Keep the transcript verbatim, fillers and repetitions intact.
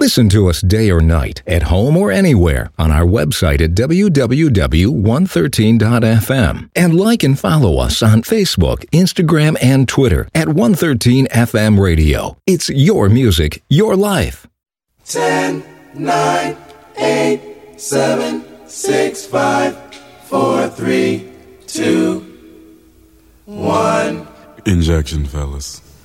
Listen to us day or night, at home or anywhere, on our website at w w w dot one thirteen dot f m. And like and follow us on Facebook, Instagram, and Twitter at one thirteen F M Radio. It's your music, your life. ten, nine, eight, seven, six, five, four, three, two, one. Injection, fellas.